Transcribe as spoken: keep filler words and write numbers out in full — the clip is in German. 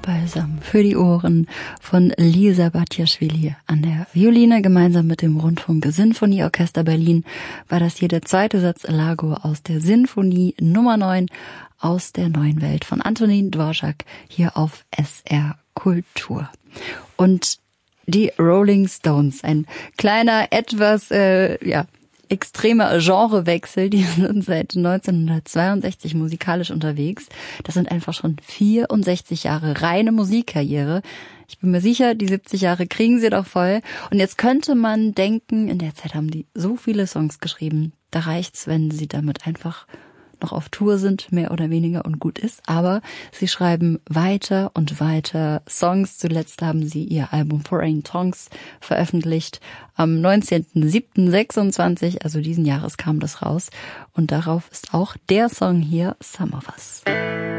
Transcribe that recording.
Balsam für die Ohren von Lisa Batjaschwili an der Violine. Gemeinsam mit dem Rundfunk-Sinfonieorchester Berlin war das hier der zweite Satz Largo aus der Sinfonie Nummer neun aus der neuen Welt von Antonin Dvorak hier auf S R Kultur. Und die Rolling Stones, ein kleiner, etwas, äh, ja, extremer Genrewechsel, die sind seit neunzehnhundertzweiundsechzig musikalisch unterwegs. Das sind einfach schon vierundsechzig Jahre reine Musikkarriere. Ich bin mir sicher, die siebzig Jahre kriegen sie doch voll. Und jetzt könnte man denken, in der Zeit haben die so viele Songs geschrieben, da reicht's, wenn sie damit einfach noch auf Tour sind, mehr oder weniger, und gut ist. Aber sie schreiben weiter und weiter Songs. Zuletzt haben sie ihr Album Foreign Tongues veröffentlicht. Am neunzehnten siebten sechsundzwanzig, also diesen Jahres, kam das raus. Und darauf ist auch der Song hier, Some of Us.